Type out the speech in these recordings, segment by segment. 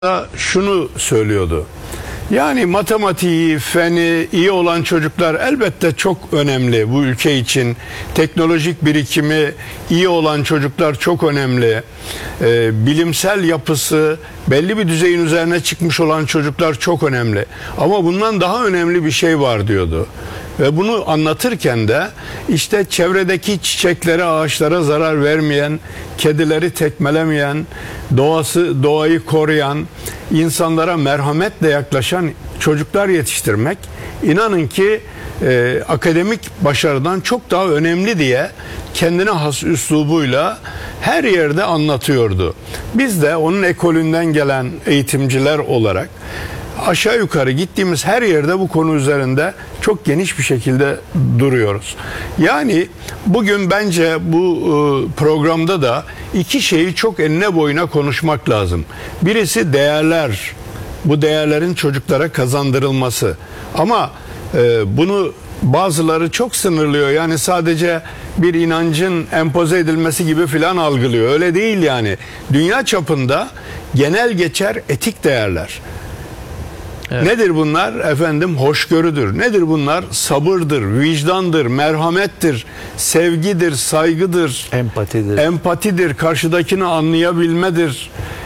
da şunu söylüyordu. Yani matematiği, feni iyi olan çocuklar elbette çok önemli bu ülke için. Teknolojik birikimi iyi olan çocuklar çok önemli. Bilimsel yapısı belli bir düzeyin üzerine çıkmış olan çocuklar çok önemli. Ama bundan daha önemli bir şey var diyordu. Ve bunu anlatırken de işte çevredeki çiçeklere, ağaçlara zarar vermeyen, kedileri tekmelemeyen, doğayı koruyan, insanlara merhametle yaklaşan çocuklar yetiştirmek, inanın ki akademik başarıdan çok daha önemli diye kendine has üslubuyla her yerde anlatıyordu. Biz de onun ekolünden gelen eğitimciler olarak aşağı yukarı gittiğimiz her yerde bu konu üzerinde çok geniş bir şekilde duruyoruz. Yani bugün bence bu programda da iki şeyi çok enine boyuna konuşmak lazım. Birisi değerler, bu değerlerin çocuklara kazandırılması. Ama bunu bazıları çok sınırlıyor. Yani sadece bir inancın empoze edilmesi gibi filan algılıyor. Öyle değil yani. Dünya çapında genel geçer etik değerler. Evet. Nedir bunlar? Efendim hoşgörüdür. Nedir bunlar? Sabırdır, vicdandır, merhamettir, sevgidir, saygıdır, empatidir, karşıdakini anlayabilmedir,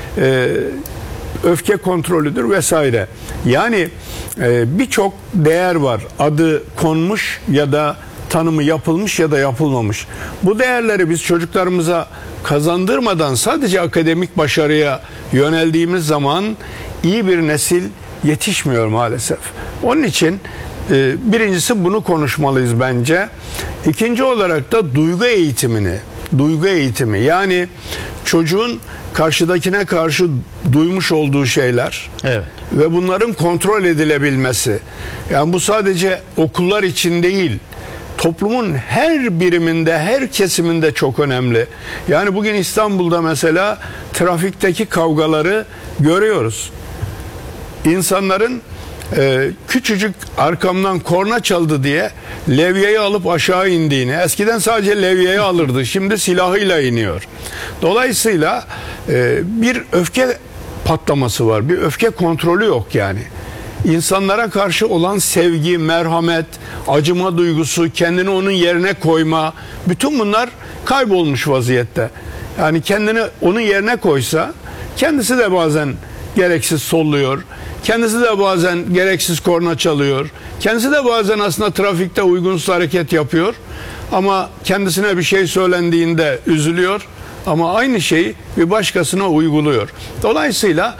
öfke kontrolüdür vesaire. Yani birçok değer var. Adı konmuş ya da tanımı yapılmış ya da yapılmamış. Bu değerleri biz çocuklarımıza kazandırmadan sadece akademik başarıya yöneldiğimiz zaman iyi bir nesil yetişmiyor maalesef. Onun için birincisi bunu konuşmalıyız bence. İkinci olarak da duygu eğitimi yani çocuğun karşıdakine karşı duymuş olduğu şeyler, evet, ve bunların kontrol edilebilmesi. Yani bu sadece okullar için değil, toplumun her biriminde, her kesiminde çok önemli. Yani bugün İstanbul'da mesela trafikteki kavgaları görüyoruz. İnsanların küçücük arkamdan korna çaldı diye levyeyi alıp aşağı indiğini, eskiden sadece levyeyi alırdı, şimdi silahıyla iniyor. Dolayısıyla bir öfke patlaması var, bir öfke kontrolü yok yani. İnsanlara karşı olan sevgi, merhamet, acıma duygusu, kendini onun yerine koyma, bütün bunlar kaybolmuş vaziyette. Yani kendini onun yerine koysa, kendisi de bazen gereksiz solluyor. Kendisi de bazen gereksiz korna çalıyor. Kendisi de bazen aslında trafikte uygunsuz hareket yapıyor. Ama kendisine bir şey söylendiğinde üzülüyor. Ama aynı şeyi bir başkasına uyguluyor. Dolayısıyla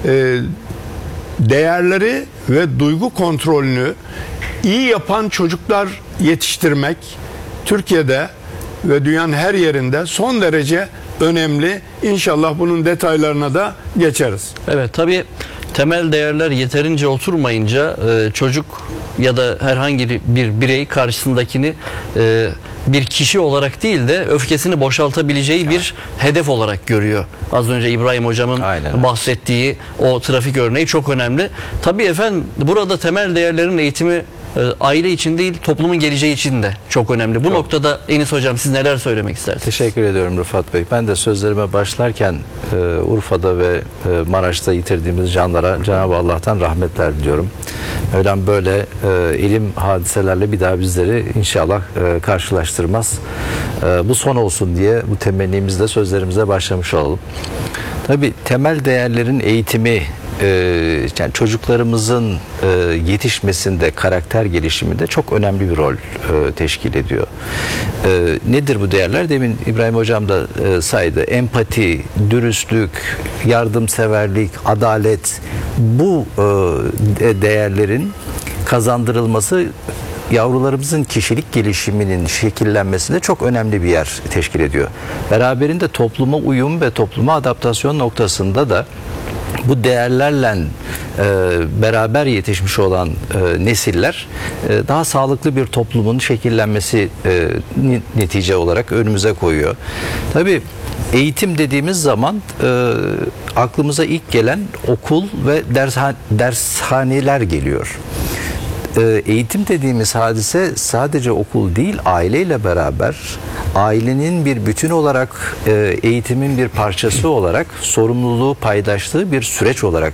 değerleri ve duygu kontrolünü iyi yapan çocuklar yetiştirmek Türkiye'de ve dünyanın her yerinde son derece önemli. İnşallah bunun detaylarına da geçeriz. Evet, tabii temel değerler yeterince oturmayınca çocuk ya da herhangi bir birey karşısındaki bir kişi olarak değil de öfkesini boşaltabileceği bir hedef olarak görüyor. Az önce İbrahim hocamın bahsettiği o trafik örneği çok önemli. Tabii efendim, burada temel değerlerin eğitimi aile için değil, toplumun geleceği için de çok önemli. Bu noktada Enis hocam, siz neler söylemek istersiniz? Teşekkür ediyorum Rıfat Bey. Ben de sözlerime başlarken Urfa'da ve Maraş'ta yitirdiğimiz canlara Cenab-ı Allah'tan rahmetler diliyorum. Mevlam böyle ilim hadiselerle bir daha bizleri inşallah karşılaştırmaz. Bu son olsun diye bu temennimizle sözlerimize başlamış olalım. Tabii temel değerlerin eğitimi, yani çocuklarımızın yetişmesinde, karakter gelişiminde çok önemli bir rol teşkil ediyor. Nedir bu değerler? Demin İbrahim hocam da saydı. Empati, dürüstlük, yardımseverlik, adalet, bu değerlerin kazandırılması yavrularımızın kişilik gelişiminin şekillenmesinde çok önemli bir yer teşkil ediyor. Beraberinde topluma uyum ve topluma adaptasyon noktasında da bu değerlerle beraber yetişmiş olan nesiller daha sağlıklı bir toplumun şekillenmesi netice olarak önümüze koyuyor. Tabii eğitim dediğimiz zaman aklımıza ilk gelen okul ve dershaneler geliyor. eğitim dediğimiz hadise sadece okul değil, aileyle beraber ailenin bir bütün olarak eğitimin bir parçası olarak sorumluluğu paydaştığı bir süreç olarak